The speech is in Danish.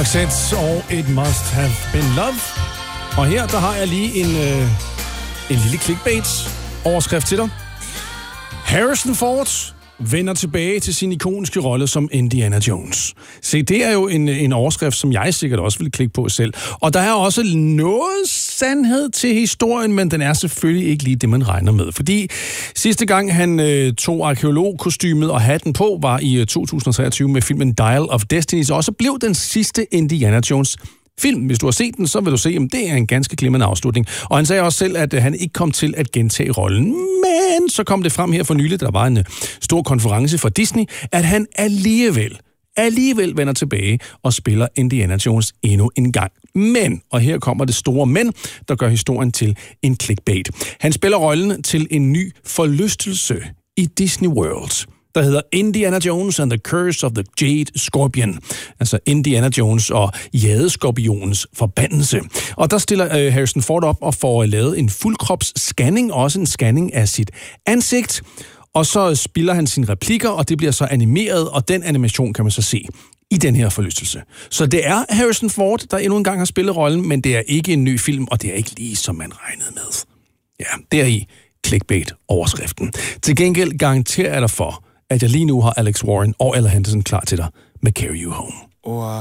Accents og It Must Have Been Love. Og her, der har jeg lige en lille clickbait-overskrift til dig. Harrison Ford vender tilbage til sin ikoniske rolle som Indiana Jones. Se, det er jo en overskrift, som jeg sikkert også vil klikke på selv. Og der er også noget sandhed til historien, men den er selvfølgelig ikke lige det, man regner med. Fordi sidste gang, han tog arkeologkostymet og hatten på, var i 2023 med filmen Dial of Destiny, så også blev den sidste Indiana Jones film. Hvis du har set den, så vil du se, at det er en ganske glimrende afslutning. Og han sagde også selv, at han ikke kom til at gentage rollen. Men så kom det frem her for nylig, der var en stor konference for Disney, at han alligevel vender tilbage og spiller Indiana Jones endnu en gang. Men, og her kommer det store men, der gør historien til en clickbait. Han spiller rollen til en ny forlystelse i Disney World, der hedder Indiana Jones and the Curse of the Jade Scorpion. Altså Indiana Jones og Jadeskorpionens forbandelse. Og der stiller Harrison Ford op og får lavet en fuldkropsscanning, også en scanning af sit ansigt. Og så spiller han sine replikker, og det bliver så animeret, og den animation kan man så se i den her forlystelse. Så det er Harrison Ford, der endnu en gang har spillet rollen, men det er ikke en ny film, og det er ikke lige, som man regnede med. Ja, det er i clickbait-overskriften. Til gengæld garanterer jeg dig for, at jeg lige nu har Alex Warren og Ella Henderson klar til dig med Carry You Home.